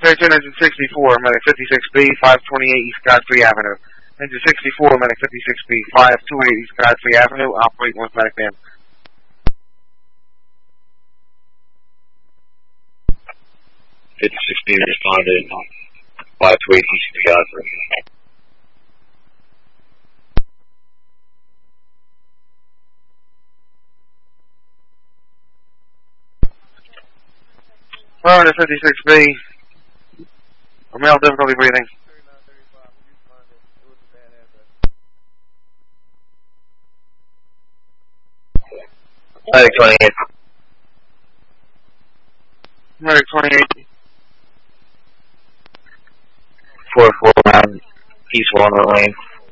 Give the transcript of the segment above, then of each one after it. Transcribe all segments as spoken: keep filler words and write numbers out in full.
Attention, engine sixty-four, medic fifty-six B, five twenty-eight East Godfrey Avenue. Engine sixty-four, medic fifty-six B, five twenty-eight East Godfrey Avenue, operate with medic man. fifty-six B responded, five twenty-eight East Godfrey. Four to fifty-six B. Male difficulty breathing. Medic twenty-eight. Medic twenty-eight. four four nine East Walnut Lane.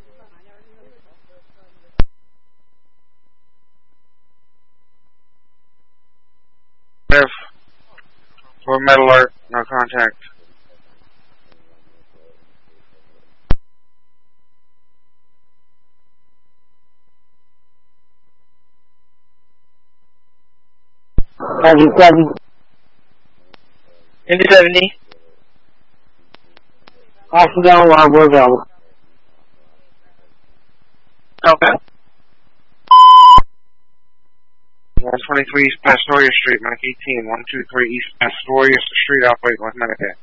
F. For med alert, no contact. Copy, copy. Into seventy. Accidental alarm, we're available. Okay. one twenty-three East Pastoria Street, medic eighteen, one two three East Pastoria Street, operate with medic A.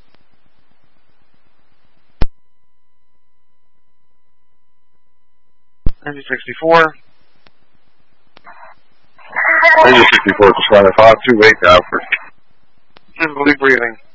Engine sixty-four. Engine sixty-four, responded, five two eight Godfrey. Difficulty breathing.